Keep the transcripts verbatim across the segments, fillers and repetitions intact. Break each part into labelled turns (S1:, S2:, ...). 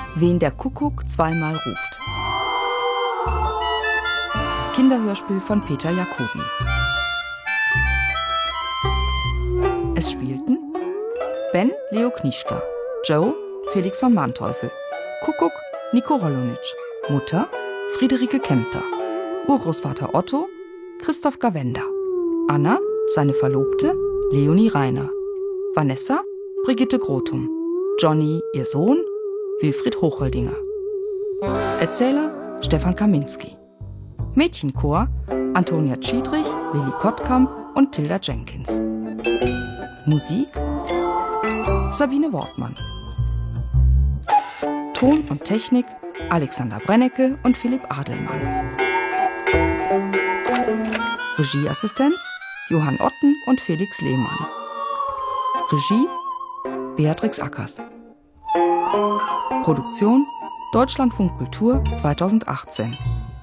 S1: Wen der Kuckuck zweimal ruft. Kinderhörspiel von Peter Jacobi. Es spielten Ben Leo Knischka, Joe Felix von Manteuffel, Kuckuck Nico Holonitsch, Mutter Friederike Kempter, Urgroßvater Otto Christoph Gawenda, Anna, seine Verlobte Leonie Reiner, Vanessa Brigitte Grotum, Johnny, ihr Sohn Wilfried Hochholdinger. Erzähler Stefan Kaminski. Mädchenchor Antonia Schiedrich, Lilly Kottkamp und Tilda Jenkins. Musik Sabine Wortmann. Ton und Technik Alexander Brennecke und Philipp Adelmann. Regieassistenz Johann Otten und Felix Lehmann. Regie Beatrix Ackers. Produktion Deutschlandfunk Kultur zweitausendachtzehn.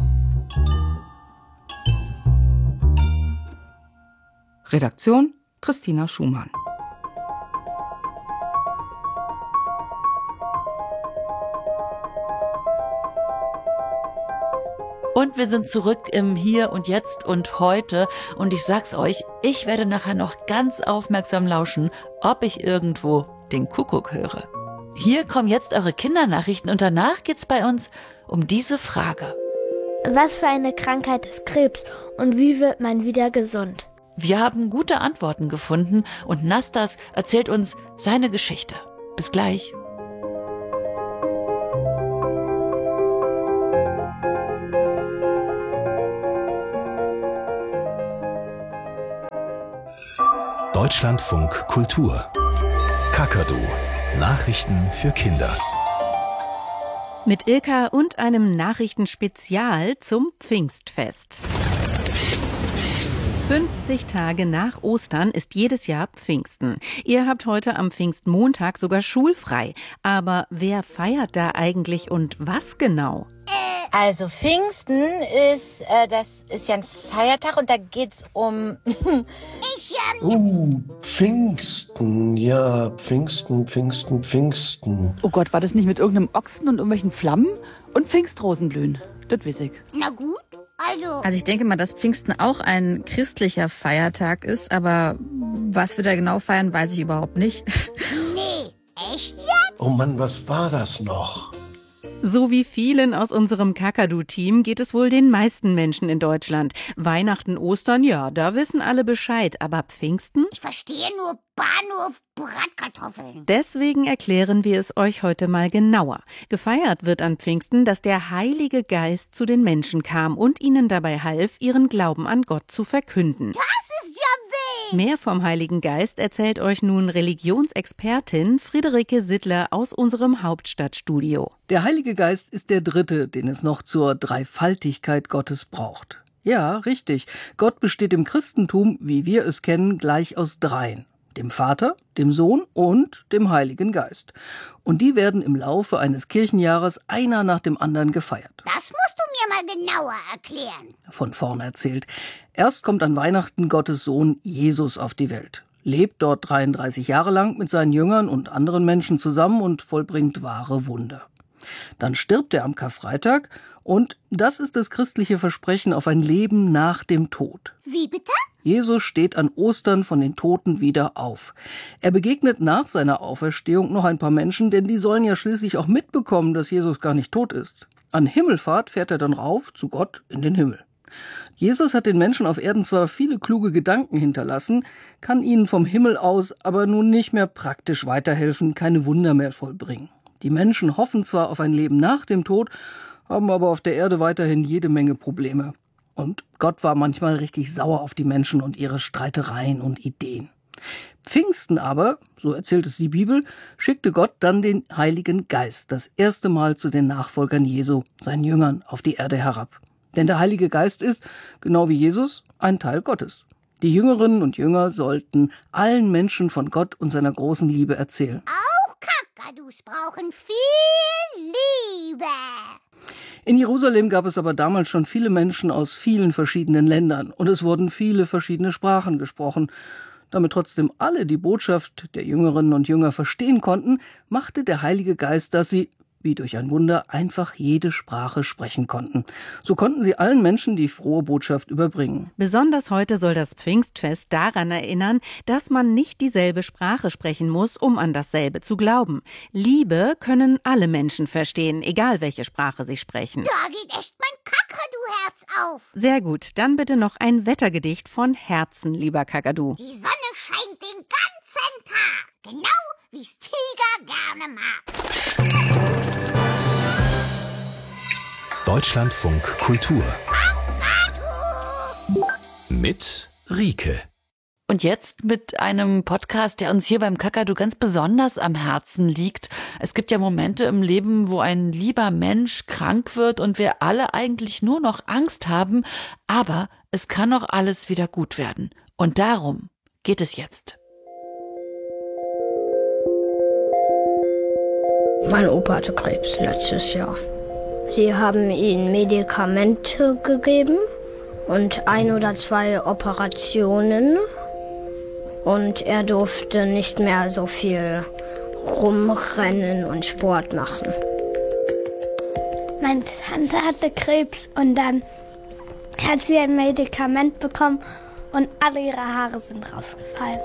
S1: Redaktion Christina Schumann.
S2: Und wir sind zurück im Hier und Jetzt und Heute. Und ich sag's euch, ich werde nachher noch ganz aufmerksam lauschen, ob ich irgendwo den Kuckuck höre. Hier kommen jetzt eure Kindernachrichten und danach geht's bei uns um diese Frage.
S3: Was für eine Krankheit ist Krebs und wie wird man wieder gesund?
S2: Wir haben gute Antworten gefunden und Nastas erzählt uns seine Geschichte. Bis gleich.
S4: Deutschlandfunk Kultur. Kakadu. Nachrichten für Kinder.
S5: Mit Ilka und einem Nachrichtenspezial zum Pfingstfest. fünfzig Tage nach Ostern ist jedes Jahr Pfingsten. Ihr habt heute am Pfingstmontag sogar schulfrei. Aber wer feiert da eigentlich und was genau?
S6: Also Pfingsten ist, äh, das ist ja ein Feiertag und da geht's um... ich ja...
S7: Uh, Pfingsten, ja, Pfingsten, Pfingsten, Pfingsten.
S8: Oh Gott, war das nicht mit irgendeinem Ochsen und irgendwelchen Flammen? Und Pfingstrosenblühen, das weiß ich.
S6: Na gut, also...
S9: Also ich denke mal, dass Pfingsten auch ein christlicher Feiertag ist, aber was wir da genau feiern, weiß ich überhaupt nicht.
S6: Nee, echt jetzt?
S7: Oh Mann, was war das noch?
S5: So wie vielen aus unserem Kakadu-Team geht es wohl den meisten Menschen in Deutschland. Weihnachten, Ostern, ja, da wissen alle Bescheid. Aber Pfingsten?
S6: Ich verstehe nur Bahnhof Bratkartoffeln.
S5: Deswegen erklären wir es euch heute mal genauer. Gefeiert wird an Pfingsten, dass der Heilige Geist zu den Menschen kam und ihnen dabei half, ihren Glauben an Gott zu verkünden.
S6: Das ist ja wild!
S5: Mehr vom Heiligen Geist erzählt euch nun Religionsexpertin Friederike Sittler aus unserem Hauptstadtstudio.
S10: Der Heilige Geist ist der Dritte, den es noch zur Dreifaltigkeit Gottes braucht. Ja, richtig. Gott besteht im Christentum, wie wir es kennen, gleich aus dreien. Dem Vater, dem Sohn und dem Heiligen Geist. Und die werden im Laufe eines Kirchenjahres einer nach dem anderen gefeiert.
S6: Das musst du mir mal genauer erklären.
S10: Von vorn erzählt. Erst kommt an Weihnachten Gottes Sohn Jesus auf die Welt. Lebt dort dreiunddreißig Jahre lang mit seinen Jüngern und anderen Menschen zusammen und vollbringt wahre Wunder. Dann stirbt er am Karfreitag und das ist das christliche Versprechen auf ein Leben nach dem Tod.
S6: Wie bitte?
S10: Jesus steht an Ostern von den Toten wieder auf. Er begegnet nach seiner Auferstehung noch ein paar Menschen, denn die sollen ja schließlich auch mitbekommen, dass Jesus gar nicht tot ist. An Himmelfahrt fährt er dann rauf zu Gott in den Himmel. Jesus hat den Menschen auf Erden zwar viele kluge Gedanken hinterlassen, kann ihnen vom Himmel aus aber nun nicht mehr praktisch weiterhelfen, keine Wunder mehr vollbringen. Die Menschen hoffen zwar auf ein Leben nach dem Tod, haben aber auf der Erde weiterhin jede Menge Probleme. Und Gott war manchmal richtig sauer auf die Menschen und ihre Streitereien und Ideen. Pfingsten aber, so erzählt es die Bibel, schickte Gott dann den Heiligen Geist das erste Mal zu den Nachfolgern Jesu, seinen Jüngern, auf die Erde herab. Denn der Heilige Geist ist, genau wie Jesus, ein Teil Gottes. Die Jüngerinnen und Jünger sollten allen Menschen von Gott und seiner großen Liebe erzählen.
S6: Auch Kakadus brauchen viel Liebe.
S10: In Jerusalem gab es aber damals schon viele Menschen aus vielen verschiedenen Ländern und es wurden viele verschiedene Sprachen gesprochen. Damit trotzdem alle die Botschaft der Jüngerinnen und Jünger verstehen konnten, machte der Heilige Geist, dass sie, wie durch ein Wunder, einfach jede Sprache sprechen konnten. So konnten sie allen Menschen die frohe Botschaft überbringen.
S5: Besonders heute soll das Pfingstfest daran erinnern, dass man nicht dieselbe Sprache sprechen muss, um an dasselbe zu glauben. Liebe können alle Menschen verstehen, egal welche Sprache sie sprechen.
S11: Da geht echt mein Kakadu-Herz auf.
S5: Sehr gut, dann bitte noch ein Wettergedicht von Herzen, lieber Kakadu.
S11: Die Sonne scheint den ganzen Tag, genau wie's Tiger gerne mag.
S4: Deutschlandfunk Kultur mit Rike.
S2: Und jetzt mit einem Podcast, der uns hier beim Kakadu ganz besonders am Herzen liegt. Es gibt ja Momente im Leben, wo ein lieber Mensch krank wird und wir alle eigentlich nur noch Angst haben. Aber es kann auch alles wieder gut werden. Und darum geht es jetzt.
S3: Mein Opa hatte Krebs letztes Jahr. Sie haben ihm Medikamente gegeben und ein oder zwei Operationen. Und er durfte nicht mehr so viel rumrennen und Sport machen. Meine Tante hatte Krebs und dann hat sie ein Medikament bekommen und alle ihre Haare sind rausgefallen.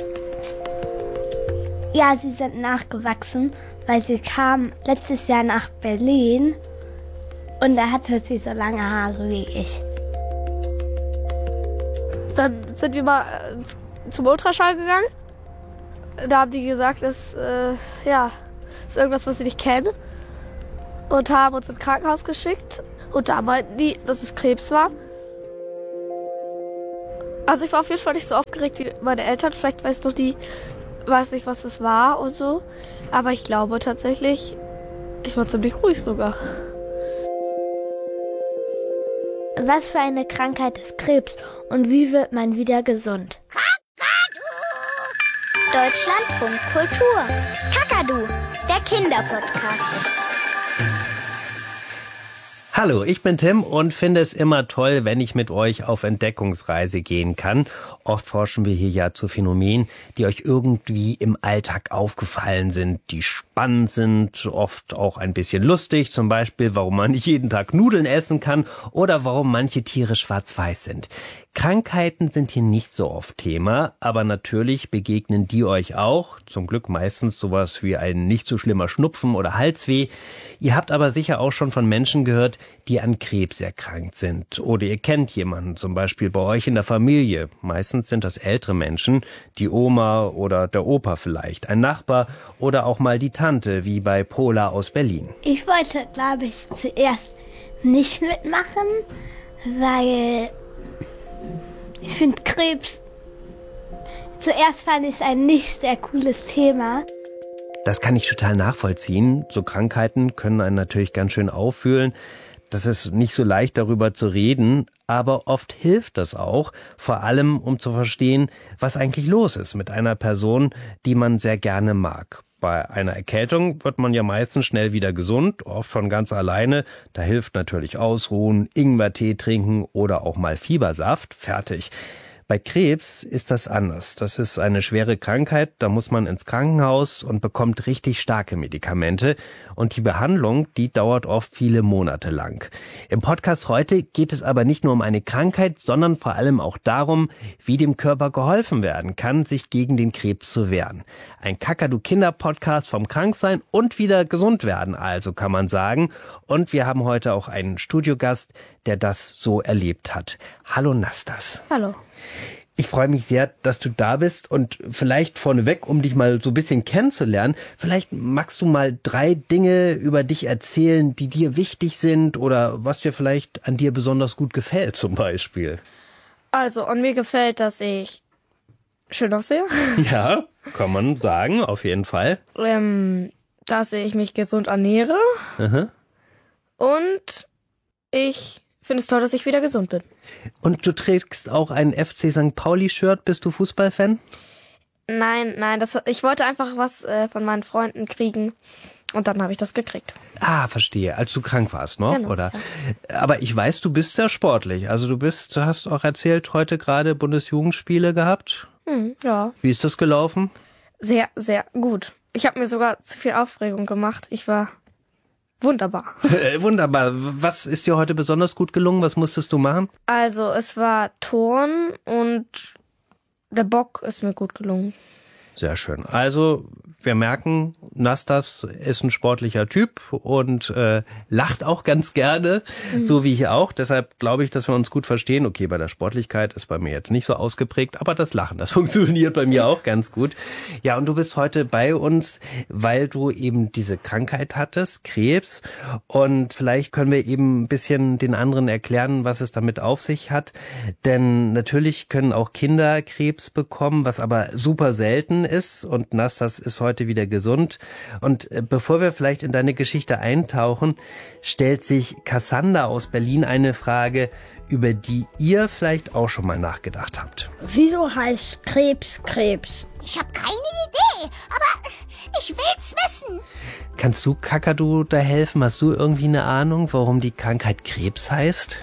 S3: Ja, sie sind nachgewachsen, weil sie kam letztes Jahr nach Berlin und da hatte sie so lange Haare wie ich.
S12: Dann sind wir mal zum Ultraschall gegangen. Da haben die gesagt, das äh, ja, ist irgendwas, was sie nicht kennen. Und haben uns ins Krankenhaus geschickt. Und da meinten die, dass es Krebs war. Also ich war auf jeden Fall nicht so aufgeregt wie meine Eltern. Vielleicht weiß noch die, weiß nicht, was es war und so. Aber ich glaube tatsächlich, ich war ziemlich ruhig sogar.
S3: Was für eine Krankheit ist Krebs und wie wird man wieder gesund?
S11: Deutschlandfunk Kultur. Kakadu, der Kinderpodcast.
S13: Hallo, ich bin Tim und finde es immer toll, wenn ich mit euch auf Entdeckungsreise gehen kann. Oft forschen wir hier ja zu Phänomenen, die euch irgendwie im Alltag aufgefallen sind, die spannend sind, oft auch ein bisschen lustig. Zum Beispiel, warum man nicht jeden Tag Nudeln essen kann oder warum manche Tiere schwarz-weiß sind. Krankheiten sind hier nicht so oft Thema, aber natürlich begegnen die euch auch. Zum Glück meistens sowas wie ein nicht so schlimmer Schnupfen oder Halsweh. Ihr habt aber sicher auch schon von Menschen gehört, die an Krebs erkrankt sind. Oder ihr kennt jemanden, zum Beispiel bei euch in der Familie. Meistens sind das ältere Menschen, die Oma oder der Opa vielleicht, ein Nachbar oder auch mal die Tante, wie bei Pola aus Berlin.
S3: Ich wollte, glaube ich, zuerst nicht mitmachen, weil ich finde Krebs, zuerst fand ich es ein nicht sehr cooles Thema.
S13: Das kann ich total nachvollziehen. So Krankheiten können einen natürlich ganz schön auffühlen. Das ist nicht so leicht, darüber zu reden, aber oft hilft das auch, vor allem um zu verstehen, was eigentlich los ist mit einer Person, die man sehr gerne mag. Bei einer Erkältung wird man ja meistens schnell wieder gesund, oft von ganz alleine. Da hilft natürlich Ausruhen, Ingwertee trinken oder auch mal Fiebersaft. Fertig. Bei Krebs ist das anders. Das ist eine schwere Krankheit, da muss man ins Krankenhaus und bekommt richtig starke Medikamente. Und die Behandlung, die dauert oft viele Monate lang. Im Podcast heute geht es aber nicht nur um eine Krankheit, sondern vor allem auch darum, wie dem Körper geholfen werden kann, sich gegen den Krebs zu wehren. Ein Kakadu-Kinder-Podcast vom Kranksein und wieder gesund werden, also kann man sagen. Und wir haben heute auch einen Studiogast, der das so erlebt hat. Hallo Nastas.
S12: Hallo.
S13: Ich freue mich sehr, dass du da bist und vielleicht vorneweg, um dich mal so ein bisschen kennenzulernen, vielleicht magst du mal drei Dinge über dich erzählen, die dir wichtig sind oder was dir vielleicht an dir besonders gut gefällt zum Beispiel.
S12: Also, an mir gefällt, dass ich schön aussehe.
S13: Ja, kann man sagen, auf jeden Fall.
S12: Ähm, dass ich mich gesund ernähre.
S13: Aha.
S12: Und ich finde es toll, dass ich wieder gesund bin.
S13: Und du trägst auch ein F C Sankt Pauli-Shirt. Bist du Fußballfan?
S12: Nein, nein, das, ich wollte einfach was äh, von meinen Freunden kriegen und dann habe ich das gekriegt.
S13: Ah, verstehe. Als du krank warst noch,
S12: genau,
S13: oder?
S12: Ja.
S13: Aber ich weiß, du bist sehr sportlich. Also du bist, du hast auch erzählt, heute gerade Bundesjugendspiele gehabt.
S12: Hm, ja.
S13: Wie ist das gelaufen?
S12: Sehr, sehr gut. Ich habe mir sogar zu viel Aufregung gemacht. Ich war Wunderbar.
S13: Äh, wunderbar. Was ist dir heute besonders gut gelungen? Was musstest du machen?
S12: Also es war Turnen und der Bock ist mir gut gelungen.
S13: Sehr schön. Also wir merken, Nastas ist ein sportlicher Typ und äh, lacht auch ganz gerne, mhm. so wie ich auch. Deshalb glaube ich, dass wir uns gut verstehen. Okay, bei der Sportlichkeit ist bei mir jetzt nicht so ausgeprägt, aber das Lachen, das funktioniert bei mir auch ganz gut. Ja, und du bist heute bei uns, weil du eben diese Krankheit hattest, Krebs. Und vielleicht können wir eben ein bisschen den anderen erklären, was es damit auf sich hat. Denn natürlich können auch Kinder Krebs bekommen, was aber super selten ist. Und Nastas ist heute wieder gesund. Und bevor wir vielleicht in deine Geschichte eintauchen, stellt sich Cassandra aus Berlin eine Frage, über die ihr vielleicht auch schon mal nachgedacht habt.
S3: Wieso heißt Krebs Krebs?
S11: Ich habe keine Idee, aber ich will's wissen.
S13: Kannst du, Kakadu, da helfen? Hast du irgendwie eine Ahnung, warum die Krankheit Krebs heißt?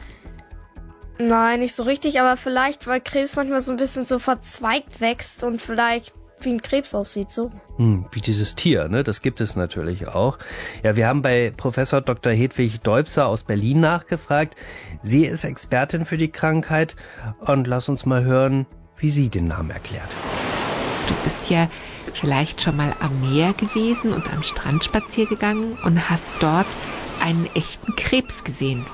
S12: Nein, nicht so richtig, aber vielleicht, weil Krebs manchmal so ein bisschen so verzweigt wächst und vielleicht wie ein Krebs aussieht, so.
S13: Hm, wie dieses Tier, ne? Das gibt es natürlich auch. Ja, wir haben bei Professor Doktor Hedwig Deubser aus Berlin nachgefragt. Sie ist Expertin für die Krankheit und lass uns mal hören, wie sie den Namen erklärt.
S14: Du bist ja vielleicht schon mal am Meer gewesen und am Strand spazieren gegangen und hast dort einen echten Krebs gesehen.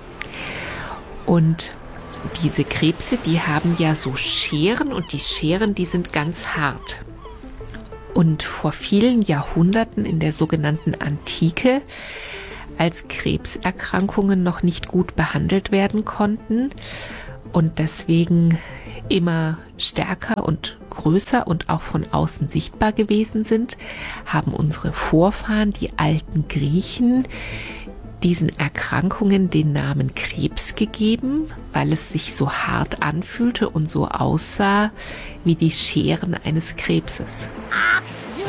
S14: Und diese Krebse, die haben ja so Scheren und die Scheren, die sind ganz hart. Und vor vielen Jahrhunderten in der sogenannten Antike, als Krebserkrankungen noch nicht gut behandelt werden konnten und deswegen immer stärker und größer und auch von außen sichtbar gewesen sind, haben unsere Vorfahren, die alten Griechen, diesen Erkrankungen den Namen Krebs gegeben, weil es sich so hart anfühlte und so aussah wie die Scheren eines Krebses.
S11: Ach so.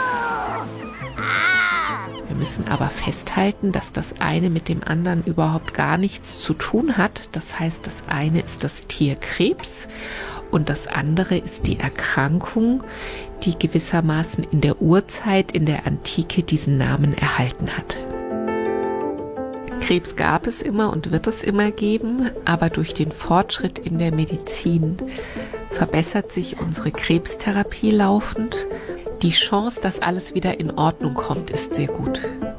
S11: Ah.
S14: Wir müssen aber festhalten, dass das eine mit dem anderen überhaupt gar nichts zu tun hat. Das heißt, das eine ist das Tier Krebs und das andere ist die Erkrankung, die gewissermaßen in der Urzeit, in der Antike diesen Namen erhalten hat. Krebs gab es immer und wird es immer geben, aber durch den Fortschritt in der Medizin verbessert sich unsere Krebstherapie laufend. Die Chance, dass alles wieder in Ordnung kommt, ist sehr gut.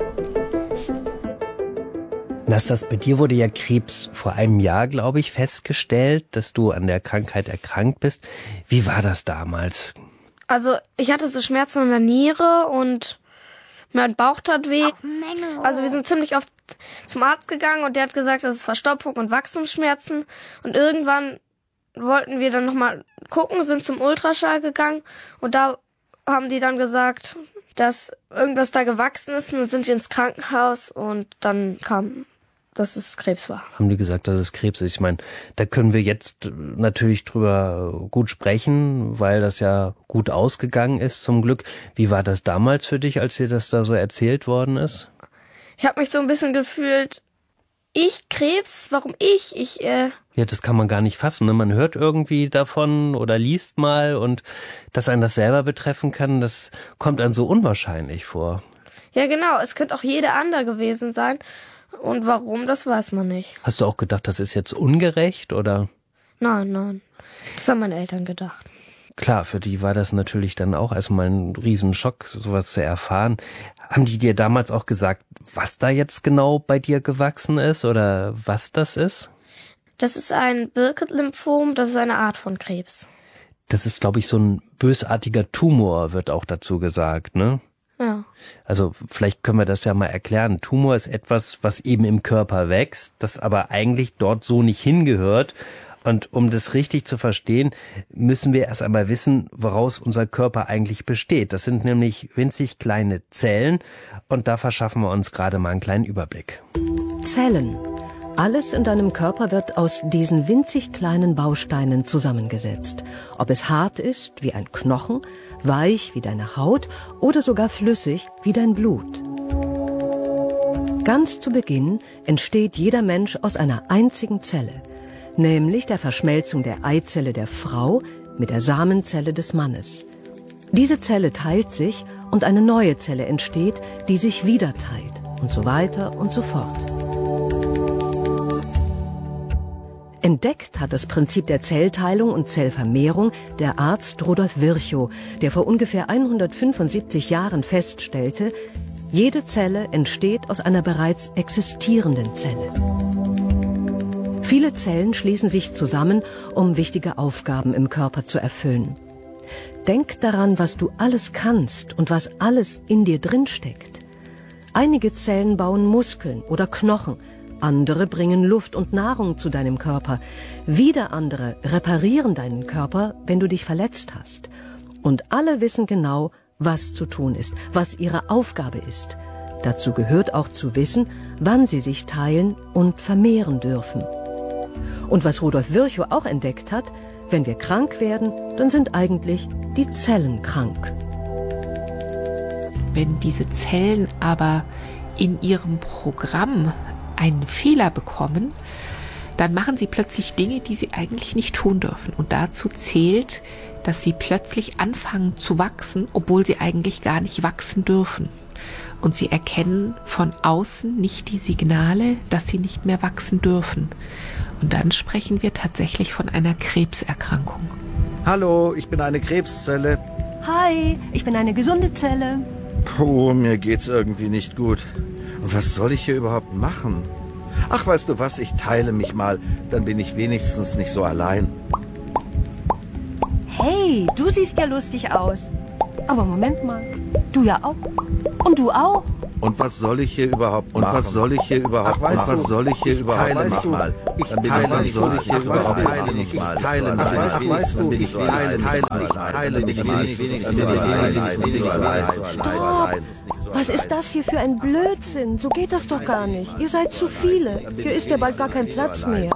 S13: Nastas, bei dir wurde ja Krebs vor einem Jahr, glaube ich, festgestellt, dass du an der Krankheit erkrankt bist. Wie war das damals?
S12: Also ich hatte so Schmerzen in der Niere und mein Bauch tat weh. Also wir sind ziemlich oft zum Arzt gegangen und der hat gesagt, das ist Verstopfung und Wachstumsschmerzen. Und irgendwann wollten wir dann nochmal gucken, sind zum Ultraschall gegangen und da haben die dann gesagt, dass irgendwas da gewachsen ist. Und dann sind wir ins Krankenhaus und dann kam, dass es Krebs war.
S13: Haben die gesagt, dass es Krebs ist? Ich meine, da können wir jetzt natürlich drüber gut sprechen, weil das ja gut ausgegangen ist zum Glück. Wie war das damals für dich, als dir das da so erzählt worden ist?
S12: Ich habe mich so ein bisschen gefühlt, ich Krebs, warum ich? Ich äh
S13: Ja, das kann man gar nicht fassen. Ne? Man hört irgendwie davon oder liest mal und dass einen das selber betreffen kann, das kommt einem so unwahrscheinlich vor.
S12: Ja, genau. Es könnte auch jeder andere gewesen sein. Und warum, das weiß man nicht.
S13: Hast du auch gedacht, das ist jetzt ungerecht, oder?
S12: Nein, nein. Das haben meine Eltern gedacht.
S13: Klar, für die war das natürlich dann auch erstmal ein Riesenschock, sowas zu erfahren. Haben die dir damals auch gesagt, was da jetzt genau bei dir gewachsen ist oder was das ist?
S12: Das ist ein Burkitt-Lymphom, das ist eine Art von Krebs.
S13: Das ist, glaube ich, so ein bösartiger Tumor, wird auch dazu gesagt, ne?
S12: Ja.
S13: Also vielleicht können wir das ja mal erklären. Tumor ist etwas, was eben im Körper wächst, das aber eigentlich dort so nicht hingehört. Und um das richtig zu verstehen, müssen wir erst einmal wissen, woraus unser Körper eigentlich besteht. Das sind nämlich winzig kleine Zellen und da verschaffen wir uns gerade mal einen kleinen Überblick.
S15: Zellen. Alles in deinem Körper wird aus diesen winzig kleinen Bausteinen zusammengesetzt. Ob es hart ist, wie ein Knochen, weich wie deine Haut oder sogar flüssig wie dein Blut. Ganz zu Beginn entsteht jeder Mensch aus einer einzigen Zelle, nämlich der Verschmelzung der Eizelle der Frau mit der Samenzelle des Mannes. Diese Zelle teilt sich und eine neue Zelle entsteht, die sich wieder teilt. und so weiter und so fort. Entdeckt hat das Prinzip der Zellteilung und Zellvermehrung der Arzt Rudolf Virchow, der vor ungefähr hundertfünfundsiebzig Jahren feststellte, jede Zelle entsteht aus einer bereits existierenden Zelle. Viele Zellen schließen sich zusammen, um wichtige Aufgaben im Körper zu erfüllen. Denk daran, was du alles kannst und was alles in dir drin steckt. Einige Zellen bauen Muskeln oder Knochen, andere bringen Luft und Nahrung zu deinem Körper. Wieder andere reparieren deinen Körper, wenn du dich verletzt hast. Und alle wissen genau, was zu tun ist, was ihre Aufgabe ist. Dazu gehört auch zu wissen, wann sie sich teilen und vermehren dürfen. Und was Rudolf Virchow auch entdeckt hat, wenn wir krank werden, dann sind eigentlich die Zellen krank.
S14: Wenn diese Zellen aber in ihrem Programm einen Fehler bekommen, dann machen sie plötzlich Dinge, die sie eigentlich nicht tun dürfen. Und dazu zählt, dass sie plötzlich anfangen zu wachsen, obwohl sie eigentlich gar nicht wachsen dürfen. Und sie erkennen von außen nicht die Signale, dass sie nicht mehr wachsen dürfen. Und dann sprechen wir tatsächlich von einer Krebserkrankung.
S16: Hallo, ich bin eine Krebszelle.
S15: Hi, ich bin eine gesunde Zelle.
S16: Puh, mir geht's irgendwie nicht gut. Und was soll ich hier überhaupt machen? Ach, weißt du was, ich teile mich mal, dann bin ich wenigstens nicht so allein.
S17: Hey, du siehst ja lustig aus. Aber Moment mal, du ja auch. Und du auch.
S16: Und was soll ich hier überhaupt machen? Und was soll ich hier überhaupt machen? Und was soll ich hier überhaupt machen? Mal. Ich teile was soll ich hier überhaupt machen? Ich teile mich wenigstens bin ich so allein. Teile mich wenigstens bin ich so allein.
S15: Was ist das hier für ein Blödsinn? So geht das doch gar nicht. Ihr seid zu viele. Hier ist ja bald gar kein Platz mehr.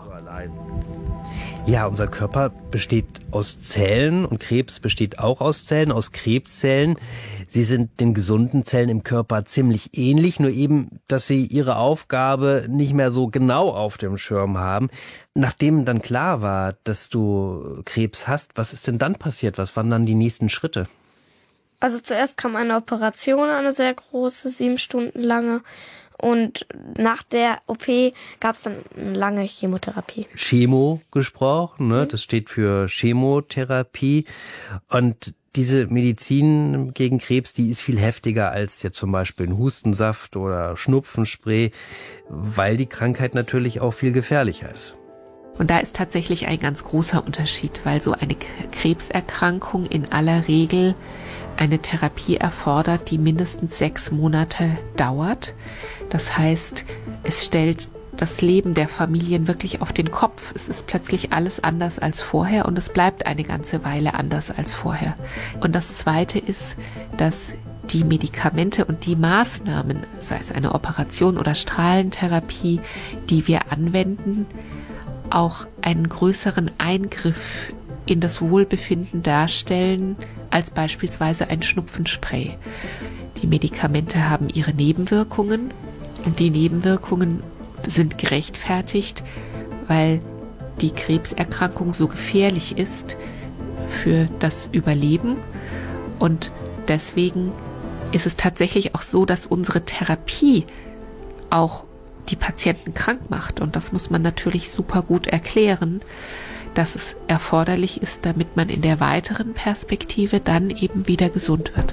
S13: Ja, unser Körper besteht aus Zellen und Krebs besteht auch aus Zellen, aus Krebszellen. Sie sind den gesunden Zellen im Körper ziemlich ähnlich, nur eben, dass sie ihre Aufgabe nicht mehr so genau auf dem Schirm haben. Nachdem dann klar war, dass du Krebs hast, was ist denn dann passiert? Was waren dann die nächsten Schritte?
S12: Also zuerst kam eine Operation, eine sehr große, sieben Stunden lange. Und nach der O P gab es dann eine lange Chemotherapie.
S13: Chemo gesprochen, ne? Das steht für Chemotherapie. Und diese Medizin gegen Krebs, die ist viel heftiger als jetzt zum Beispiel ein Hustensaft oder Schnupfenspray, weil die Krankheit natürlich auch viel gefährlicher ist.
S14: Und da ist tatsächlich ein ganz großer Unterschied, weil so eine Krebserkrankung in aller Regel eine Therapie erfordert, die mindestens sechs Monate dauert. Das heißt, es stellt das Leben der Familien wirklich auf den Kopf. Es ist plötzlich alles anders als vorher und es bleibt eine ganze Weile anders als vorher. Und das Zweite ist, dass die Medikamente und die Maßnahmen, sei es eine Operation oder Strahlentherapie, die wir anwenden, auch einen größeren Eingriff in das Wohlbefinden darstellen als beispielsweise ein Schnupfenspray. Die Medikamente haben ihre Nebenwirkungen und die Nebenwirkungen sind gerechtfertigt, weil die Krebserkrankung so gefährlich ist für das Überleben. Und deswegen ist es tatsächlich auch so, dass unsere Therapie auch die Patienten krank macht. Und das muss man natürlich super gut erklären, dass es erforderlich ist, damit man in der weiteren Perspektive dann eben wieder gesund wird.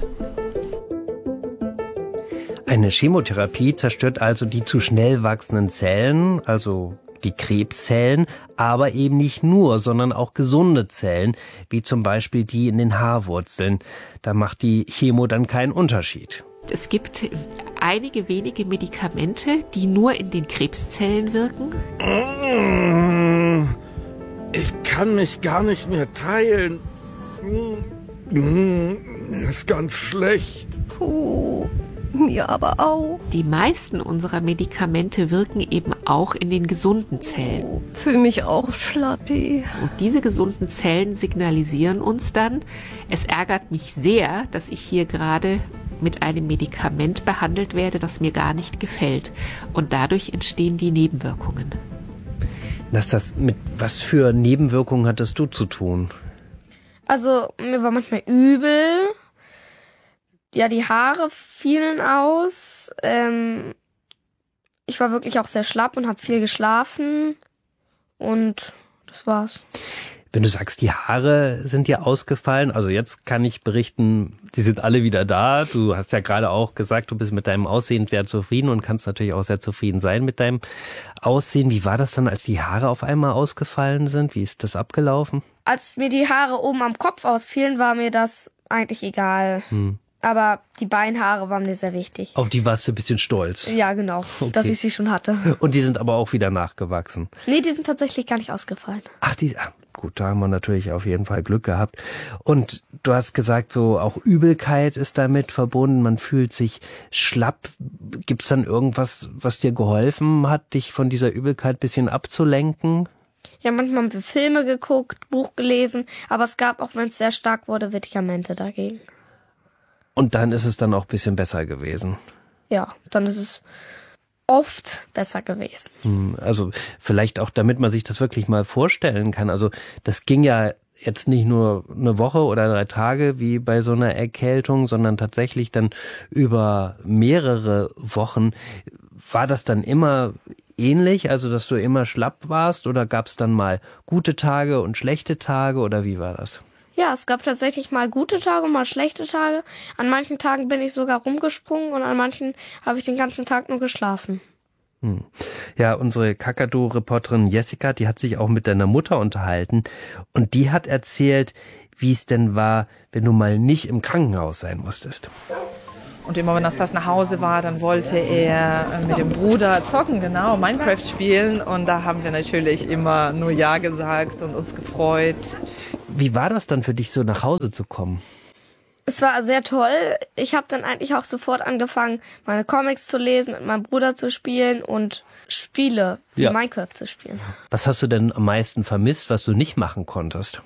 S13: Eine Chemotherapie zerstört also die zu schnell wachsenden Zellen, also die Krebszellen, aber eben nicht nur, sondern auch gesunde Zellen, wie zum Beispiel die in den Haarwurzeln. Da macht die Chemo dann keinen Unterschied.
S14: Es gibt einige wenige Medikamente, die nur in den Krebszellen wirken.
S16: Ich kann mich gar nicht mehr teilen. Ist ganz schlecht.
S17: Puh, mir aber auch.
S14: Die meisten unserer Medikamente wirken eben auch in den gesunden Zellen.
S17: Fühl mich auch schlappi.
S14: Und diese gesunden Zellen signalisieren uns dann, es ärgert mich sehr, dass ich hier gerade mit einem Medikament behandelt werde, das mir gar nicht gefällt. Und dadurch entstehen die Nebenwirkungen.
S13: Das, das, mit was für Nebenwirkungen hattest du zu tun?
S12: Also mir war manchmal übel. Ja, die Haare fielen aus. Ähm, Ich war wirklich auch sehr schlapp und habe viel geschlafen und das war's.
S13: Wenn du sagst, die Haare sind dir ausgefallen, also jetzt kann ich berichten, die sind alle wieder da. Du hast ja gerade auch gesagt, du bist mit deinem Aussehen sehr zufrieden und kannst natürlich auch sehr zufrieden sein mit deinem Aussehen. Wie war das dann, als die Haare auf einmal ausgefallen sind? Wie ist das abgelaufen?
S12: Als mir die Haare oben am Kopf ausfielen, war mir das eigentlich egal. Hm. Aber die Beinhaare waren mir sehr wichtig.
S13: Auf die warst du ein bisschen stolz?
S12: Ja, genau, okay. Dass ich sie schon hatte.
S13: Und die sind aber auch wieder nachgewachsen?
S12: Nee, die sind tatsächlich gar nicht ausgefallen.
S13: Ach, die, ach, gut, da haben wir natürlich auf jeden Fall Glück gehabt. Und du hast gesagt, so auch Übelkeit ist damit verbunden. Man fühlt sich schlapp. Gibt's dann irgendwas, was dir geholfen hat, dich von dieser Übelkeit ein bisschen abzulenken?
S12: Ja, manchmal haben wir Filme geguckt, Buch gelesen. Aber es gab, auch wenn es sehr stark wurde, Medikamente dagegen.
S13: Und dann ist es dann auch ein bisschen besser gewesen.
S12: Ja, dann ist es oft besser gewesen.
S13: Also vielleicht auch, damit man sich das wirklich mal vorstellen kann. Also das ging ja jetzt nicht nur eine Woche oder drei Tage wie bei so einer Erkältung, sondern tatsächlich dann über mehrere Wochen. War das dann immer ähnlich, also dass du immer schlapp warst, oder gab es dann mal gute Tage und schlechte Tage, oder wie war das?
S12: Ja, es gab tatsächlich mal gute Tage und mal schlechte Tage. An manchen Tagen bin ich sogar rumgesprungen und an manchen habe ich den ganzen Tag nur geschlafen.
S13: Hm. Ja, unsere Kakadu-Reporterin Jessica, die hat sich auch mit deiner Mutter unterhalten und die hat erzählt, wie es denn war, wenn du mal nicht im Krankenhaus sein musstest.
S18: Und immer wenn das fast nach Hause war, dann wollte er mit dem Bruder zocken, genau, Minecraft spielen. Und da haben wir natürlich immer nur Ja gesagt und uns gefreut.
S13: Wie war das dann für dich, so nach Hause zu kommen?
S12: Es war sehr toll. Ich habe dann eigentlich auch sofort angefangen, meine Comics zu lesen, mit meinem Bruder zu spielen und Spiele wie ja. Minecraft zu spielen.
S13: Was hast du denn am meisten vermisst, was du nicht machen konntest?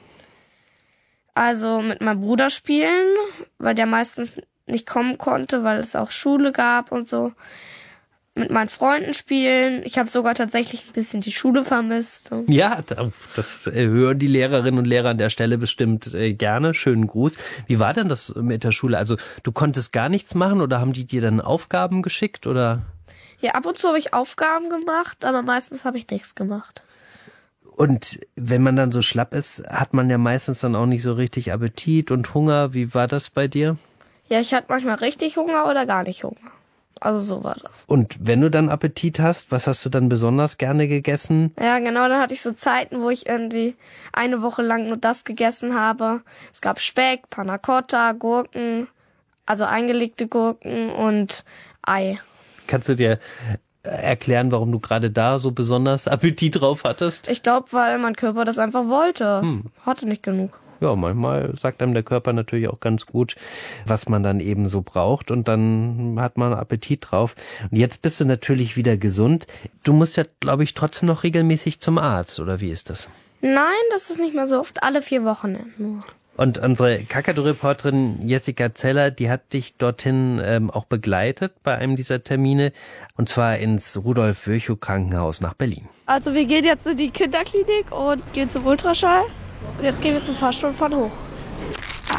S12: Also mit meinem Bruder spielen, weil der meistens nicht kommen konnte, weil es auch Schule gab und so. Mit meinen Freunden spielen. Ich habe sogar tatsächlich ein bisschen die Schule vermisst. So.
S13: Ja, das hören die Lehrerinnen und Lehrer an der Stelle bestimmt gerne. Schönen Gruß. Wie war denn das mit der Schule? Also du konntest gar nichts machen oder haben die dir dann Aufgaben geschickt, oder?
S12: Ja, ab und zu habe ich Aufgaben gemacht, aber meistens habe ich nichts gemacht.
S13: Und wenn man dann so schlapp ist, hat man ja meistens dann auch nicht so richtig Appetit und Hunger. Wie war das bei dir?
S12: Ja, ich hatte manchmal richtig Hunger oder gar nicht Hunger. Also so war das.
S13: Und wenn du dann Appetit hast, was hast du dann besonders gerne gegessen?
S12: Ja, genau, dann hatte ich so Zeiten, wo ich irgendwie eine Woche lang nur das gegessen habe. Es gab Speck, Panna Cotta, Gurken, also eingelegte Gurken und Ei.
S13: Kannst du dir erklären, warum du gerade da so besonders Appetit drauf hattest?
S12: Ich glaube, weil mein Körper das einfach wollte. Hm. Hatte nicht genug.
S13: Ja, manchmal sagt einem der Körper natürlich auch ganz gut, was man dann eben so braucht, und dann hat man Appetit drauf. Und jetzt bist du natürlich wieder gesund. Du musst ja, glaube ich, trotzdem noch regelmäßig zum Arzt, oder wie ist das?
S12: Nein, das ist nicht mehr so oft, alle vier Wochen nur.
S13: Und unsere Kakadu-Reporterin Jessica Zeller, die hat dich dorthin ähm, auch begleitet bei einem dieser Termine, und zwar ins Rudolf-Virchow-Krankenhaus nach Berlin.
S12: Also wir gehen jetzt in die Kinderklinik und gehen zum Ultraschall. Und jetzt gehen wir zum Fahrstuhl von hoch. Ah.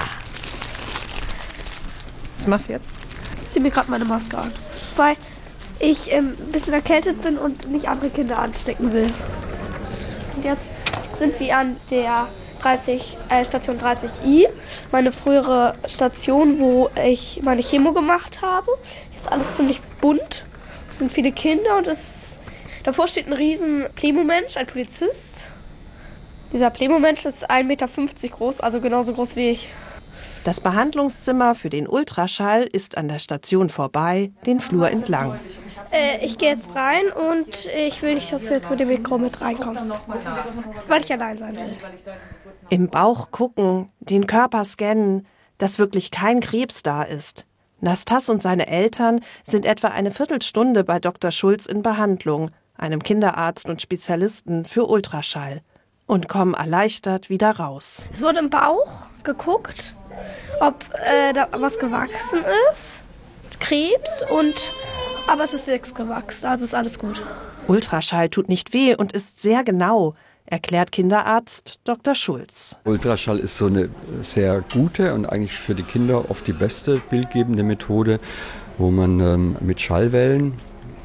S18: Was machst du jetzt?
S12: Ich ziehe mir gerade meine Maske an. Weil ich ähm, ein bisschen erkältet bin und nicht andere Kinder anstecken will. Und jetzt sind wir an der dreißig, äh, Station dreißig i, meine frühere Station, wo ich meine Chemo gemacht habe. Hier ist alles ziemlich bunt. Es sind viele Kinder und es, davor steht ein riesen Playmo-Mensch, ein Polizist. Dieser Playmo-Mensch ist ein Meter fünfzig groß, also genauso groß wie ich.
S19: Das Behandlungszimmer für den Ultraschall ist an der Station vorbei, den Flur entlang.
S12: Äh, ich gehe jetzt rein und ich will nicht, dass du jetzt mit dem Mikro mit reinkommst, weil ich allein sein will.
S19: Im Bauch gucken, den Körper scannen, dass wirklich kein Krebs da ist. Nastas und seine Eltern sind etwa eine Viertelstunde bei Doktor Schulz in Behandlung, einem Kinderarzt und Spezialisten für Ultraschall, und kommen erleichtert wieder raus.
S12: Es wurde im Bauch geguckt, ob äh, da was gewachsen ist, Krebs, und aber es ist nichts gewachsen, also ist alles gut.
S19: Ultraschall tut nicht weh und ist sehr genau, erklärt Kinderarzt Doktor Schulz.
S20: Ultraschall ist so eine sehr gute und eigentlich für die Kinder oft die beste bildgebende Methode, wo man ähm, mit Schallwellen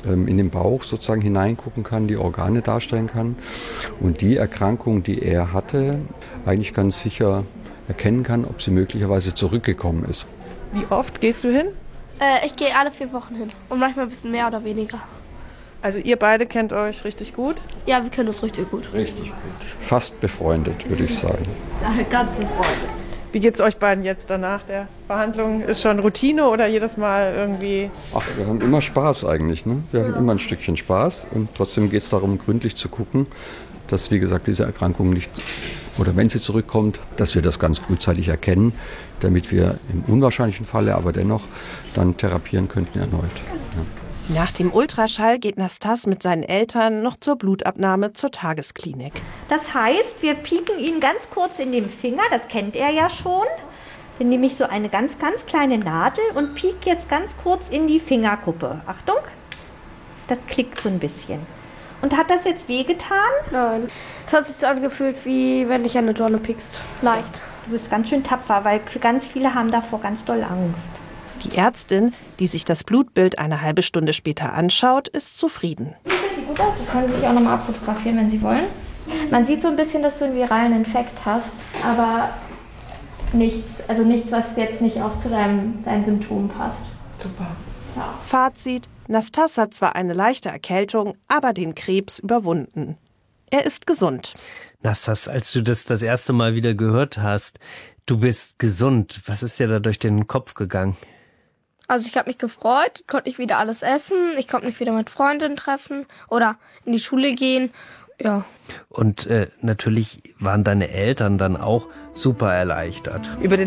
S20: ähm, in den Bauch sozusagen hineingucken kann, die Organe darstellen kann und die Erkrankung, die er hatte, eigentlich ganz sicher erkennen kann, ob sie möglicherweise zurückgekommen ist.
S19: Wie oft gehst du hin?
S12: Äh, ich gehe alle vier Wochen hin und manchmal ein bisschen mehr oder weniger.
S19: Also ihr beide kennt euch richtig gut?
S12: Ja, wir kennen uns richtig gut.
S20: Richtig gut. Fast befreundet, würde ich sagen.
S12: Ja, ganz befreundet.
S19: Wie geht's euch beiden jetzt danach der Behandlung? Ist schon Routine oder jedes Mal irgendwie?
S20: Ach, wir haben immer Spaß eigentlich, ne? Wir haben immer ein Stückchen Spaß und trotzdem geht es darum, gründlich zu gucken, dass, wie gesagt, diese Erkrankung nicht, oder wenn sie zurückkommt, dass wir das ganz frühzeitig erkennen, damit wir im unwahrscheinlichen Falle aber dennoch dann therapieren könnten erneut. Ja.
S19: Nach dem Ultraschall geht Nastas mit seinen Eltern noch zur Blutabnahme zur Tagesklinik.
S21: Das heißt, wir pieken ihn ganz kurz in den Finger, das kennt er ja schon. Dann nehme ich so eine ganz, ganz kleine Nadel und piek jetzt ganz kurz in die Fingerkuppe. Achtung, das klickt so ein bisschen. Und hat das jetzt wehgetan?
S12: Nein. Es hat sich so angefühlt, wie wenn dich eine Donne piekst. Leicht.
S21: Du bist ganz schön tapfer, weil ganz viele haben davor ganz doll Angst.
S19: Die Ärztin, die sich das Blutbild eine halbe Stunde später anschaut, ist zufrieden.
S22: Das sieht gut aus, das können Sie sich auch nochmal abfotografieren, wenn Sie wollen. Man sieht so ein bisschen, dass du einen viralen Infekt hast, aber nichts, also nichts, was jetzt nicht auch zu deinem, deinen Symptomen passt.
S19: Super. Ja. Fazit: Nastas hat zwar eine leichte Erkältung, aber den Krebs überwunden. Er ist gesund.
S13: Nastas, als du das das erste Mal wieder gehört hast, du bist gesund. Was ist dir da durch den Kopf gegangen?
S12: Also ich habe mich gefreut, konnte ich wieder alles essen, ich konnte mich wieder mit Freundinnen treffen oder in die Schule gehen, ja.
S13: Und äh, natürlich waren deine Eltern dann auch super erleichtert.
S18: Über den